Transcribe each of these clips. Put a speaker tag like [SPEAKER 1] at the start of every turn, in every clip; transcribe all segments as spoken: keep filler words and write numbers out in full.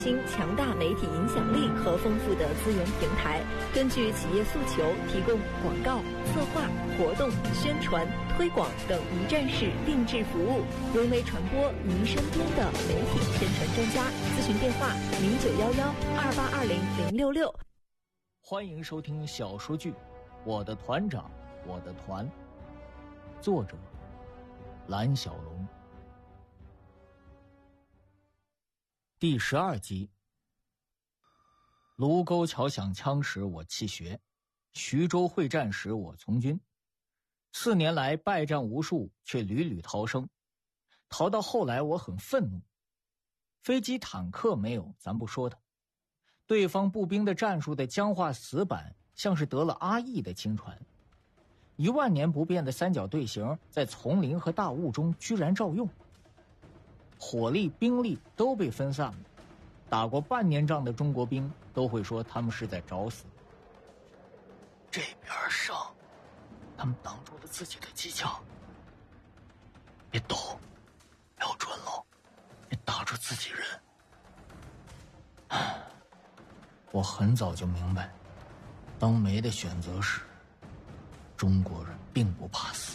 [SPEAKER 1] 新强大媒体影响力和丰富的资源平台，根据企业诉求提供广告、策划、活动、宣传、推广等一站式定制服务，沦为传播您身边的媒体宣传专家。咨询电话：零九幺幺二八二零零六六。
[SPEAKER 2] 欢迎收听小说剧《我的团长我的团》，作者蓝小龙。第十二集。卢沟桥响枪时我弃学，徐州会战时我从军，四年来败战无数，却屡屡逃生，逃到后来我很愤怒。飞机坦克没有咱不说它，对方步兵的战术的僵化死板，像是得了阿义的亲传。一万年不变的三角队形在丛林和大雾中居然照用，火力兵力都被分散了，打过半年仗的中国兵都会说他们是在找死。这边上他们挡住了自己的机枪，别抖，瞄准了，别打着自己人。我很早就明白，当没的选择时，中国人并不怕死。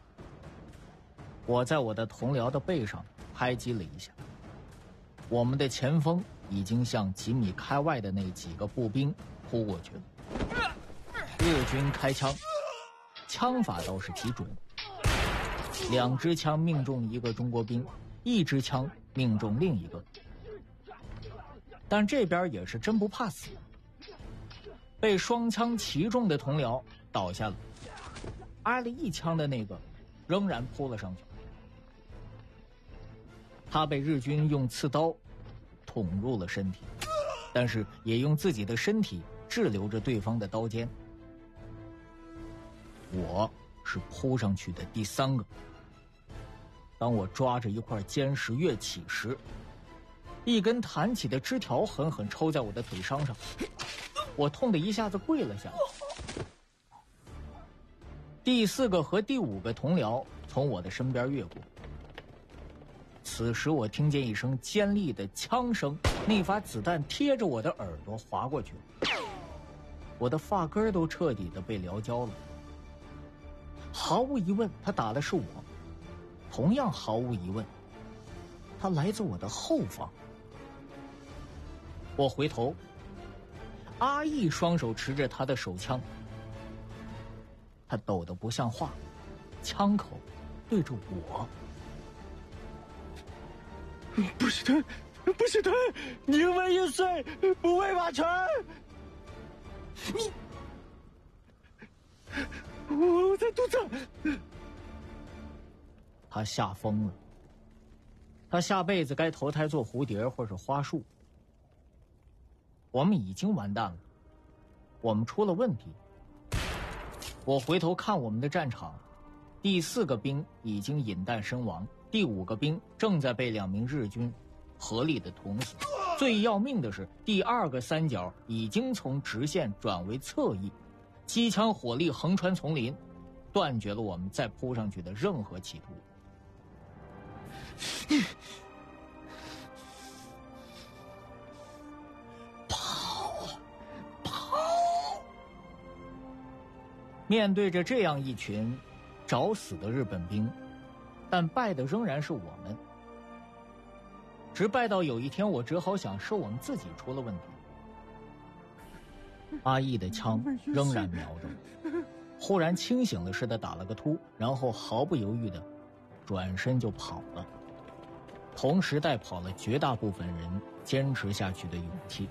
[SPEAKER 2] 我在我的同僚的背上拍击了一下，我们的前锋已经向几米开外的那几个步兵扑过去了。日军开枪，枪法倒是极准，两支枪命中一个中国兵，一支枪命中另一个。但这边也是真不怕死，被双枪齐中的同僚倒下了，挨了一枪的那个仍然扑了上去。他被日军用刺刀捅入了身体，但是也用自己的身体滞留着对方的刀尖。我是扑上去的第三个。当我抓着一块坚石跃起时，一根弹起的枝条狠狠抽在我的腿伤上，我痛得一下子跪了下来。第四个和第五个同僚从我的身边越过，此时我听见一声尖利的枪声，那发子弹贴着我的耳朵划过去了，我的发根都彻底的被燎焦了。毫无疑问，他打的是我，同样毫无疑问，他来自我的后方。我回头，阿义双手持着他的手枪，他抖得不像话，枪口对着我。
[SPEAKER 3] 不许退，不许退！宁为玉碎，不为瓦全。你，我在肚子。
[SPEAKER 2] 他吓疯了，他下辈子该投胎做蝴蝶或者花束。我们已经完蛋了，我们出了问题。我回头看我们的战场，第四个兵已经引弹身亡，第五个兵正在被两名日军合力的捅死。最要命的是，第二个三角已经从直线转为侧翼，机枪火力横穿丛林，断绝了我们再扑上去的任何企图。面对着这样一群找死的日本兵，但败的仍然是我们。直败到有一天，我只好想是我们自己出了问题。阿义的枪仍然瞄着我，忽然清醒了似的打了个突，然后毫不犹豫的转身就跑了，同时带跑了绝大部分人坚持下去的勇气。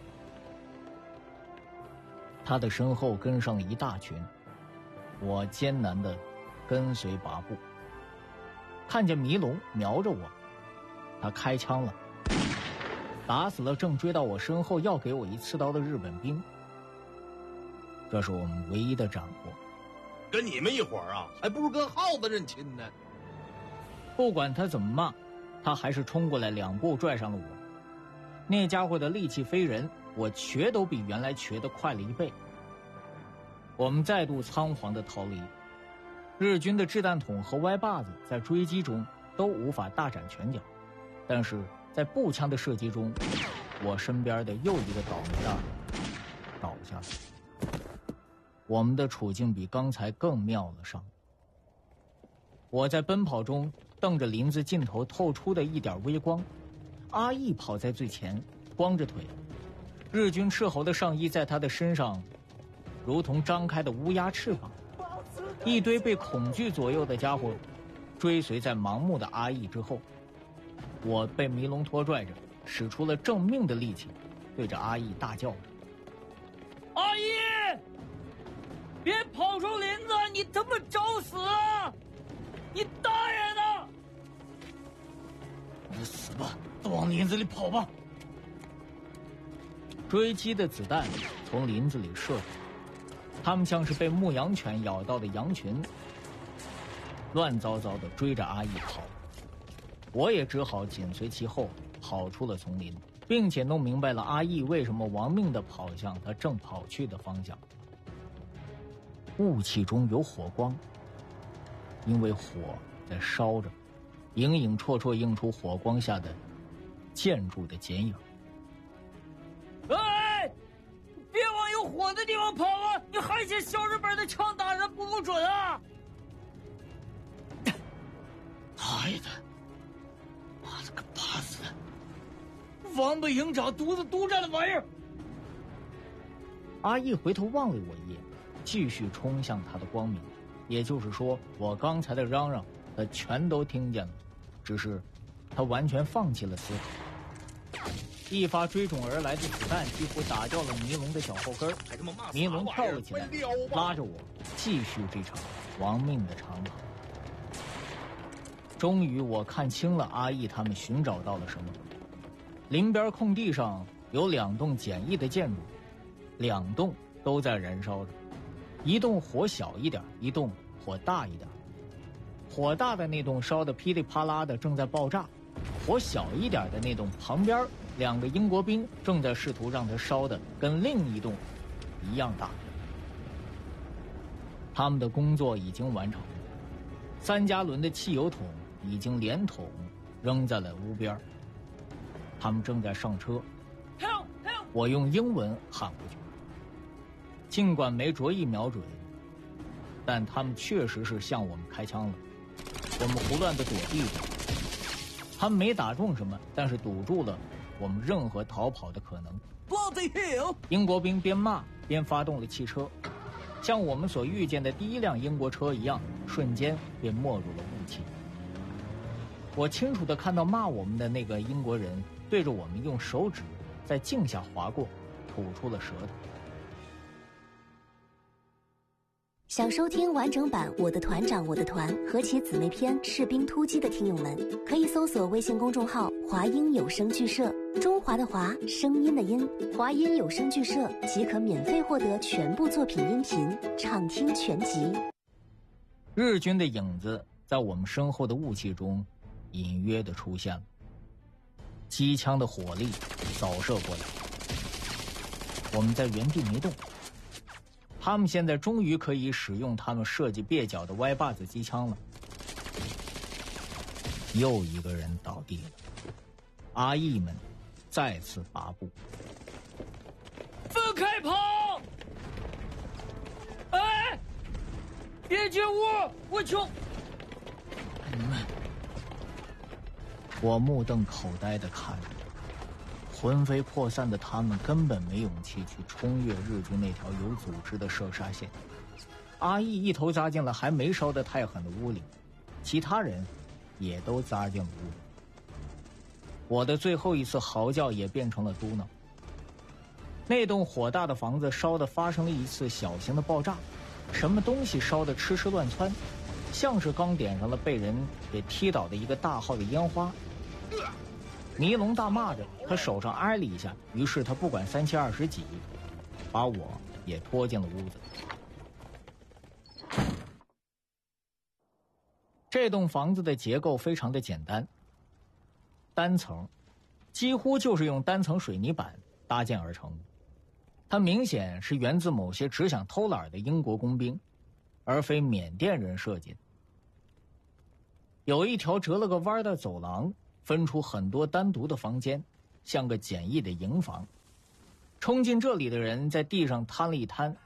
[SPEAKER 2] 他的身后跟上了一大群，我艰难地跟随拔步，看见迷龙瞄着我，他开枪了，打死了正追到我身后要给我一刺刀的日本兵。这是我们唯一的斩获。
[SPEAKER 4] 跟你们一伙儿啊，还不如跟耗子认亲呢。
[SPEAKER 2] 不管他怎么骂，他还是冲过来两步拽上了我。那家伙的力气飞人，我瘸都比原来瘸得快了一倍。我们再度仓皇地逃离，日军的掷弹筒和歪把子在追击中都无法大展拳脚，但是在步枪的射击中， 我身边的又一个倒霉蛋倒下了。我们的处境比刚才更妙了上。我在奔跑中瞪着林子尽头透出的一点微光，阿义跑在最前，光着腿，日军斥候的上衣在他的身上如同张开的乌鸦翅膀。一堆被恐惧左右的家伙追随在盲目的阿义之后，我被迷龙拖拽着，使出了正命的力气，对着阿义大叫着：“
[SPEAKER 5] 阿义，别跑出林子，你他妈找死啊！你大爷的！
[SPEAKER 2] 你死吧，都往林子里跑吧！”追击的子弹从林子里射出，他们像是被牧羊犬咬到的羊群，乱糟糟的追着阿义跑。我也只好紧随其后，跑出了丛林，并且弄明白了阿义为什么亡命地跑向他正跑去的方向。雾气中有火光，因为火在烧着，影影绰绰映出火光下的建筑的剪影。
[SPEAKER 5] 哎，别往有火的地方跑啊！你还嫌小日本的枪打人不够准啊！
[SPEAKER 2] 他的，妈了个巴子的！
[SPEAKER 5] 王八营长独自独占的玩意儿！
[SPEAKER 2] 阿义回头望了我一眼，继续冲向他的光明。也就是说，我刚才的嚷嚷，他全都听见了，只是他完全放弃了思考。一发追逐而来的子弹几乎打掉了尼龙的脚后跟，尼龙跳了起来，拉着我继续这场亡命的长跑。终于我看清了阿义他们寻找到了什么。林边空地上有两栋简易的建筑，两栋都在燃烧着，一栋火小一点，一栋火大一点。火大的那栋烧得噼里啪啦的正在爆炸，火小一点的那栋旁边两个英国兵正在试图让它烧得跟另一栋一样大。他们的工作已经完成了，三加仑的汽油桶已经连桶扔在了屋边，他们正在上车。我用英文喊过去，尽管没着意瞄准，但他们确实是向我们开枪了。我们胡乱地躲避着，他们没打中什么，但是堵住了我们任何逃跑的可能。英国兵边骂边发动了汽车，像我们所遇见的第一辆英国车一样，瞬间便没入了雾气。我清楚地看到骂我们的那个英国人对着我们用手指在镜下划过，吐出了舌头。
[SPEAKER 6] 想收听完整版《我的团长我的团》和其姊妹篇《士兵突击》的听友们，可以搜索微信公众号“华音有声剧社”，中华的华，声音的音，华音有声剧社即可免费获得全部作品音频，畅听全集。
[SPEAKER 2] 日军的影子在我们身后的雾气中隐约地出现了，机枪的火力扫射过来，我们在原地没动。他们现在终于可以使用他们设计蹩脚的歪把子机枪了。又一个人倒地了，阿义们再次拔步，
[SPEAKER 5] 分开跑！哎，别进屋，我求
[SPEAKER 2] 你们！我目瞪口呆地看着，魂飞魄散的他们根本没勇气去冲越日军那条有组织的射杀线。阿义一头扎进了还没烧得太狠的屋里，其他人也都扎进了屋里。我的最后一次嚎叫也变成了嘟囔。那栋火大的房子烧得发生了一次小型的爆炸，什么东西烧得吃吃乱窜，像是刚点上了被人给踢倒的一个大号的烟花。尼龙大骂着，他手上挨了一下，于是他不管三七二十几，把我也拖进了屋子。这栋房子的结构非常的简单，单层，几乎就是用单层水泥板搭建而成的。它明显是源自某些只想偷懒的英国工兵，而非缅甸人设计的。有一条折了个弯的走廊，分出很多单独的房间， 像个简易的营房。冲进这里的人在地上摊了一摊，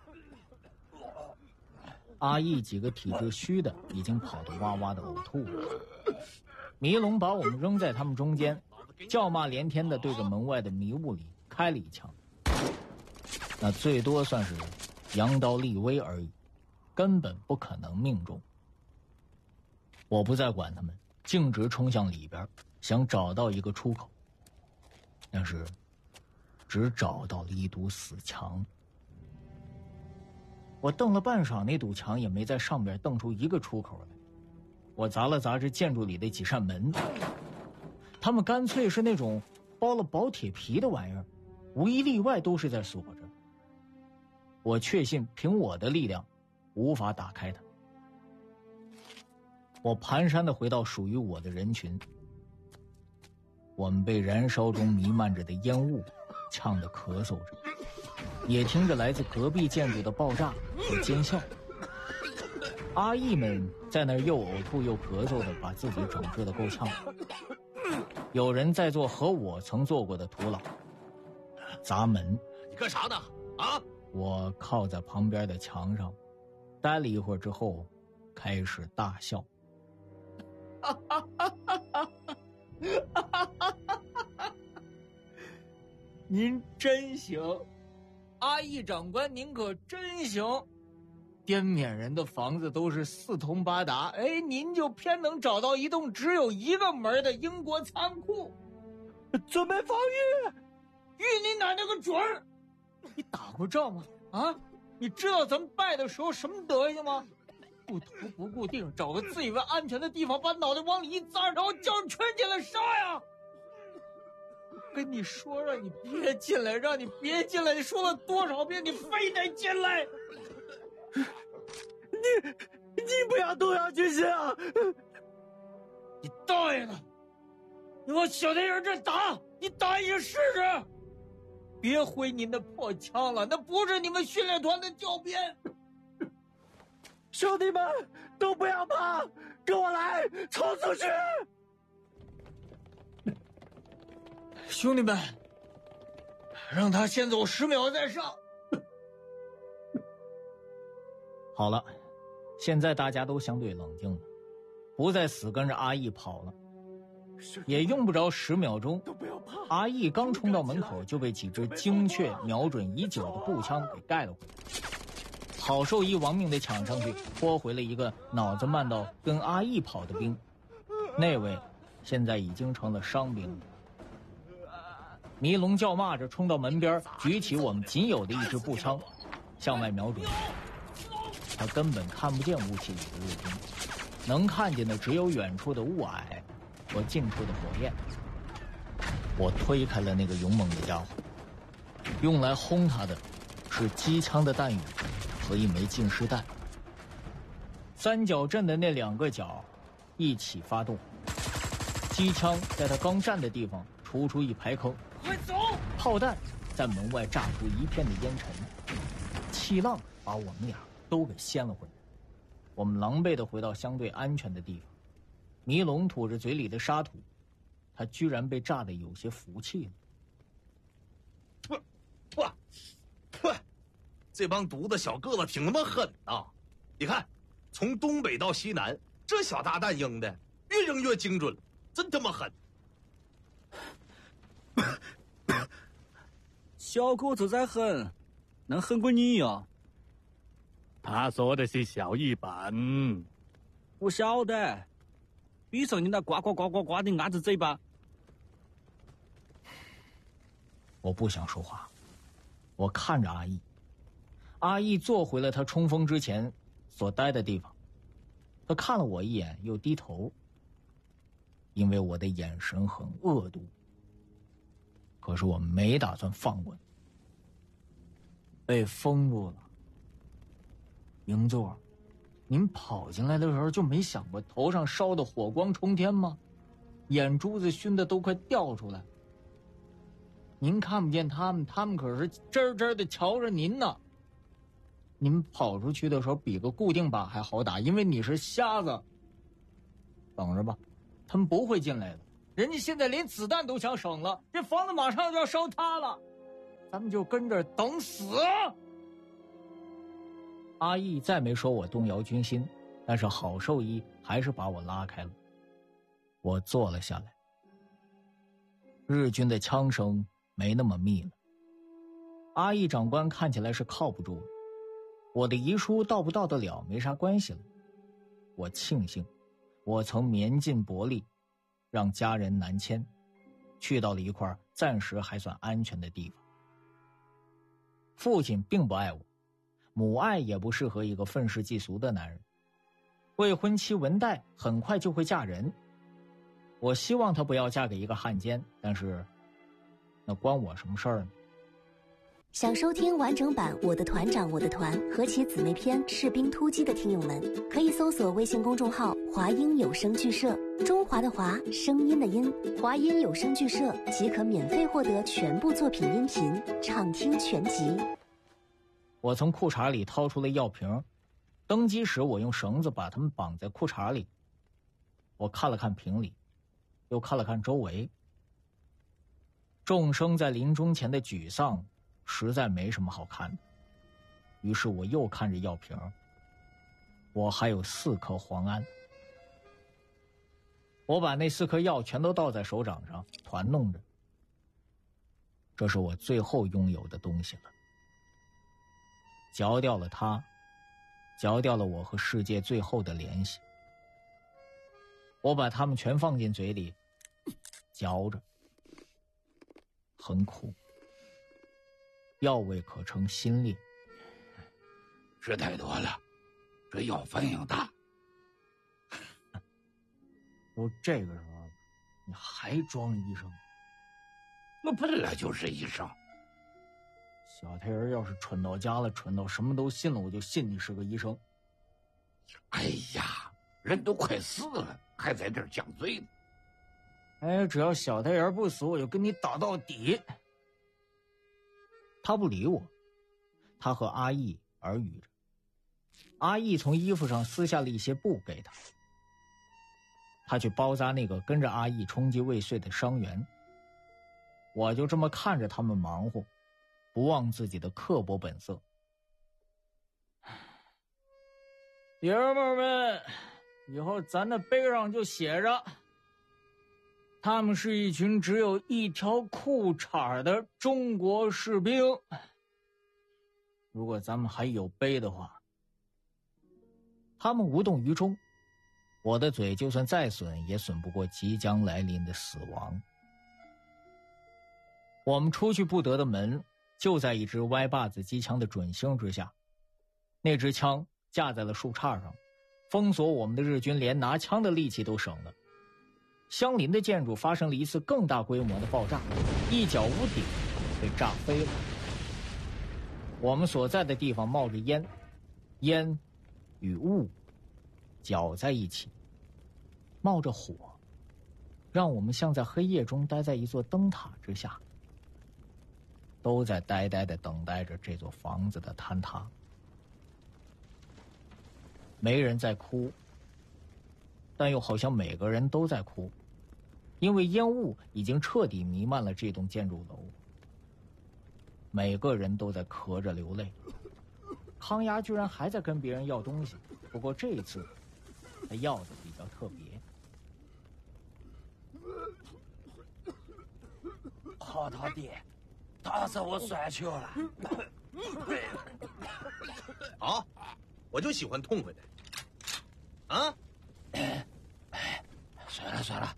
[SPEAKER 2] 阿义几个体质虚的已经跑得哇哇的呕吐了。迷龙把我们扔在他们中间，叫骂连天的对着门外的迷雾里开了一枪，那最多算是扬刀立威而已，根本不可能命中。我不再管他们，径直冲向里边，想找到一个出口，但是只找到了一堵死墙。我瞪了半晌，那堵墙也没在上边瞪出一个出口来。我砸了砸这建筑里的几扇门，他们干脆是那种包了薄铁皮的玩意儿，无一例外都是在锁着。我确信凭我的力量无法打开它。我蹒跚地回到属于我的人群，我们被燃烧中弥漫着的烟雾呛得咳嗽着，也听着来自隔壁建筑的爆炸和尖笑。阿义们在那儿又呕吐又咳嗽的，把自己整治得够呛。有人在做和我曾做过的徒劳，砸门。
[SPEAKER 4] 你干啥呢？啊！
[SPEAKER 2] 我靠在旁边的墙上，待了一会儿之后，开始大笑。
[SPEAKER 5] 哈哈哈哈哈哈！您真行，阿义长官，您可真行。滇缅人的房子都是四通八达，哎，您就偏能找到一栋只有一个门的英国仓库。
[SPEAKER 3] 准备防御，
[SPEAKER 5] 御你奶奶个准儿！你打过仗吗？啊，你知道咱们败的时候什么德行吗？不图不固定，找个自以为安全的地方，把脑袋往里一扎，然后叫人圈进来杀呀！跟你说让你别进来，让你别进来，你说了多少遍，你非得进来！
[SPEAKER 3] 你你不要动摇军心啊！
[SPEAKER 5] 你大爷的！你往小太阳这打，你打一下试试！别挥您的破枪了，那不是你们训练团的教鞭。
[SPEAKER 3] 兄弟们都不要怕，跟我来，冲出去！
[SPEAKER 5] 兄弟们，让他先走十秒再上。
[SPEAKER 2] 好了，现在大家都相对冷静了，不再死跟着阿义跑了，也用不着十秒钟。阿义刚冲到门口，就被几支精确瞄准已久的步枪给盖了回来。好兽医亡命的抢上去，拖回了一个脑子慢到跟阿义跑的兵，那位现在已经成了伤兵。迷龙叫骂着冲到门边，举起我们仅有的一支步枪，向外瞄准。他根本看不见雾气里的日军，能看见的只有远处的雾霭和近处的火焰。我推开了那个勇猛的家伙，用来轰他的是机枪的弹雨和一枚近视弹。三角阵的那两个角一起发动，机枪在他刚站的地方除出一排坑，
[SPEAKER 5] 快走！
[SPEAKER 2] 炮弹在门外炸出一片的烟尘，气浪把我们俩都给掀了回来。我们狼狈地回到相对安全的地方。迷龙吐着嘴里的沙土，他居然被炸得有些服气了。
[SPEAKER 4] 不不不，这帮犊子小个子挺他妈狠啊！你看，从东北到西南，这小大弹扔的越扔越精准，真他妈狠！
[SPEAKER 7] 小个子再狠，能狠过你呀？
[SPEAKER 3] 他说的是小一本，
[SPEAKER 7] 我晓得。闭上你那呱呱呱呱呱的鸭子嘴巴！
[SPEAKER 2] 我不想说话，我看着阿义。阿义坐回了他冲锋之前所待的地方，他看了我一眼，又低头，因为我的眼神很恶毒。可是我没打算放过你，被封住了。英座，您跑进来的时候就没想过头上烧的火光冲天吗？眼珠子熏得都快掉出来。您看不见他们，他们可是真真的瞧着您呢。您跑出去的时候比个固定靶还好打，因为你是瞎子。等着吧，他们不会进来的。
[SPEAKER 5] 人家现在连子弹都想省了，这房子马上就要烧塌了，咱们就跟这儿等死。
[SPEAKER 2] 阿义再没说我动摇军心，但是郝寿一还是把我拉开了。我坐了下来。日军的枪声没那么密了，阿义长官看起来是靠不住了。我的遗书到不到得了没啥关系了。我庆幸我曾绵劲薄力，让家人南迁，去到了一块暂时还算安全的地方。父亲并不爱我，母爱也不适合一个愤世嫉俗的男人。未婚妻文代很快就会嫁人，我希望她不要嫁给一个汉奸，但是那关我什么事儿呢？
[SPEAKER 6] 想收听完整版《我的团长我的团》和其姊妹篇《士兵突击》的听友们，可以搜索微信公众号“华音有声剧社”，中华的华，声音的音，华音有声剧社即可免费获得全部作品音频，畅听全集。
[SPEAKER 2] 我从裤衩里掏出了药瓶，登机时我用绳子把它们绑在裤衩里。我看了看瓶里，又看了看周围。众生在临终前的沮丧实在没什么好看的，于是我又看着药瓶，我还有四颗磺胺。我把那四颗药全都倒在手掌上，团弄着。这是我最后拥有的东西了。嚼掉了它，嚼掉了我和世界最后的联系。我把它们全放进嘴里，嚼着，很苦。药味可称辛烈，
[SPEAKER 8] 吃太多了，这药反应大。
[SPEAKER 5] 都这个时候，你还装医生？
[SPEAKER 8] 我本来就是医生。
[SPEAKER 5] 小太人要是蠢到家了，蠢到什么都信了，我就信你是个医生。
[SPEAKER 8] 哎呀，人都快死了，还在这儿犟嘴呢。
[SPEAKER 5] 哎，只要小太人不死，我就跟你打到底。
[SPEAKER 2] 他不理我，他和阿义耳语着。阿义从衣服上撕下了一些布给他，他去包扎那个跟着阿义冲击未遂的伤员。我就这么看着他们忙活，不忘自己的刻薄本色。
[SPEAKER 5] 爷们儿们，以后咱的背上就写着，他们是一群只有一条裤衩的中国士兵。如果咱们还有碑的话。
[SPEAKER 2] 他们无动于衷，我的嘴就算再损也损不过即将来临的死亡。我们出去不得的门就在一支歪把子机枪的准星之下，那支枪架在了树杈上，封锁我们的日军连拿枪的力气都省了。相邻的建筑发生了一次更大规模的爆炸，一角屋顶被炸飞了。我们所在的地方冒着烟，烟与雾搅在一起，冒着火，让我们像在黑夜中待在一座灯塔之下，都在呆呆地等待着这座房子的坍塌。没人在哭，但又好像每个人都在哭，因为烟雾已经彻底弥漫了这栋建筑楼。每个人都在咳着流泪。康牙居然还在跟别人要东西，不过这一次他要的比较特别。
[SPEAKER 7] 好他爹，打死我算球了。
[SPEAKER 4] 好，我就喜欢痛快的。啊？
[SPEAKER 8] 算了算了，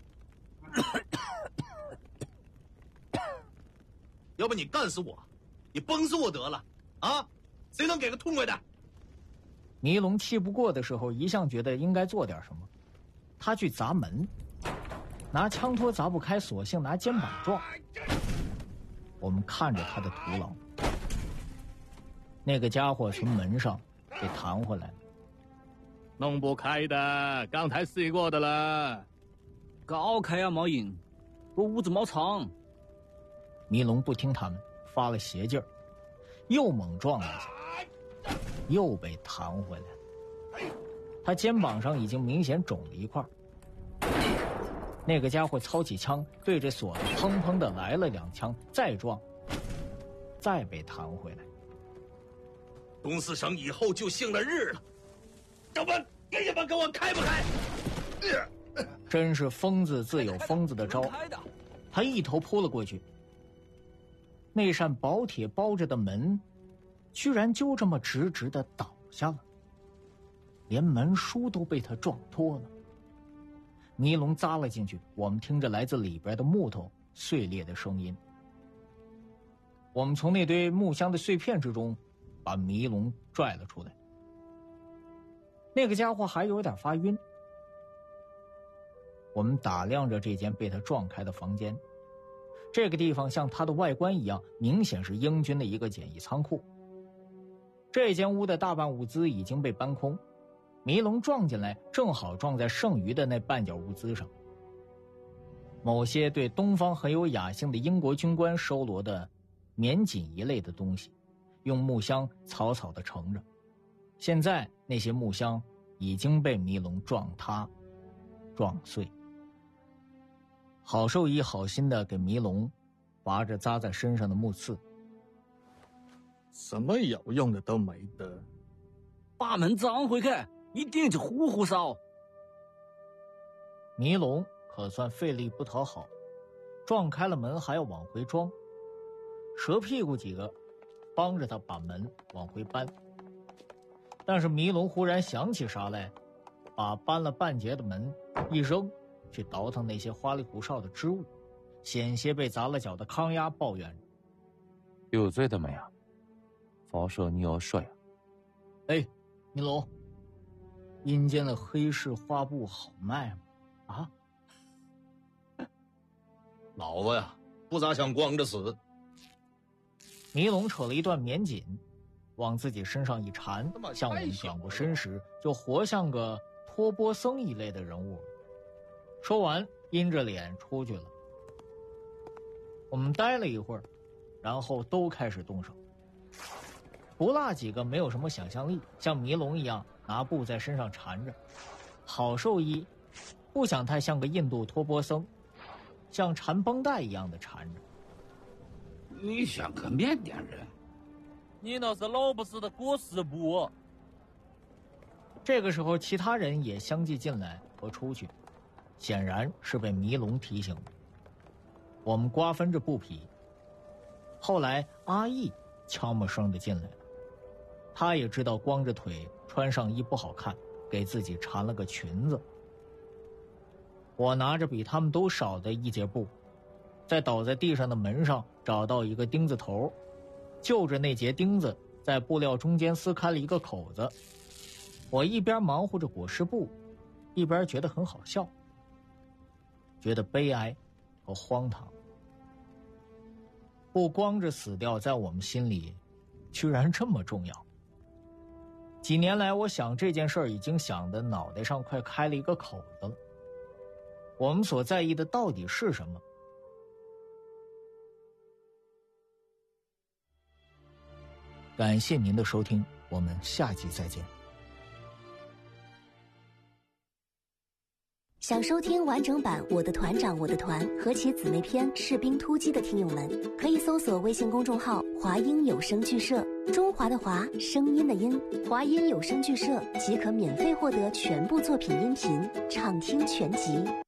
[SPEAKER 4] 要不你干死我，你崩死我得了啊！谁能给个痛快的？
[SPEAKER 2] 尼龙气不过的时候，一向觉得应该做点什么。他去砸门，拿枪托砸不开，索性拿肩膀撞。我们看着他的徒劳，那个家伙从门上被弹回来了。
[SPEAKER 7] 弄不开的，刚才试过的了。搞开呀，没用，我屋子没藏。
[SPEAKER 2] 尼龙不听他们，发了邪劲儿，又猛撞了一下，又被弹回来了。他肩膀上已经明显肿了一块。 那个家伙操起枪，对着锁子砰砰的来了两枪，再撞，再被弹回来。
[SPEAKER 4] 东四省以后就姓了日了，长官，给你们给我开不开？
[SPEAKER 2] 真是疯子自有疯子的招，他一头扑了过去。那扇薄铁包着的门，居然就这么直直的倒下了，连门书都被他撞脱了。尼龙扎了进去，我们听着来自里边的木头碎裂的声音。我们从那堆木箱的碎片之中把尼龙拽了出来。那个家伙还有点发晕。我们打量着这间被他撞开的房间，这个地方像它的外观一样，明显是英军的一个简易仓库。这间屋的大半物资已经被搬空，迷龙撞进来，正好撞在剩余的那半角物资上。某些对东方很有雅兴的英国军官收罗的棉锦一类的东西，用木箱草草地盛着。现在那些木箱已经被迷龙撞塌、撞碎。郝寿一好心的给迷龙拔着扎在身上的木刺，
[SPEAKER 7] 什么有用的都没得，
[SPEAKER 5] 把门张回去，一定就呼呼烧。
[SPEAKER 2] 迷龙可算费力不讨好，撞开了门还要往回装，蛇屁股几个帮着他把门往回搬。但是迷龙忽然想起啥来，把搬了半截的门一扔，去倒腾那些花里胡哨的织物，险些被砸了脚的康丫抱怨着：“
[SPEAKER 9] 有罪的没呀？防守你要说呀。”
[SPEAKER 2] 哎，迷龙，阴间的黑市花布好卖吗？啊？
[SPEAKER 4] 老子呀，不咋想光着死。
[SPEAKER 2] 迷龙扯了一段棉锦，往自己身上一缠，向我们转过身时，就活像个托钵僧一类的人物。说完，阴着脸出去了。我们待了一会儿，然后都开始动手。不落几个没有什么想象力，像迷龙一样拿布在身上缠着。好兽医不想太像个印度托钵僧，像缠绷带一样的缠着。
[SPEAKER 8] 你像个缅甸人，
[SPEAKER 5] 你那是老不死的裹尸布。
[SPEAKER 2] 这个时候，其他人也相继进来和出去，显然是被迷龙提醒的。我们瓜分着布匹。后来阿义悄没声的进来了，他也知道光着腿穿上衣不好看，给自己缠了个裙子。我拿着比他们都少的一截布，在倒在地上的门上找到一个钉子头，就着那节钉子在布料中间撕开了一个口子。我一边忙活着裹尸布，一边觉得很好笑，觉得悲哀和荒唐。不光着死掉在我们心里居然这么重要。几年来，我想这件事儿已经想得脑袋上快开了一个口子了。我们所在意的到底是什么？感谢您的收听，我们下集再见。
[SPEAKER 6] 想收听完整版《我的团长我的团》和其姊妹篇《士兵突击》的听友们，可以搜索微信公众号“华音有声剧社”，中华的华，声音的音，华音有声剧社即可免费获得全部作品音频，畅听全集。